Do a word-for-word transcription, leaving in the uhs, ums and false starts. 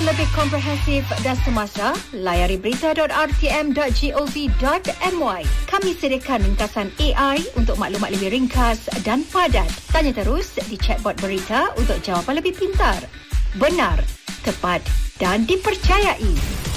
lebih komprehensif dan semasa, layari berita dot r t m dot gov dot m y. Kami sediakan ringkasan A I untuk maklumat lebih ringkas dan padat. Tanya terus di chatbot berita untuk jawapan lebih pintar, benar, tepat dan dipercayai.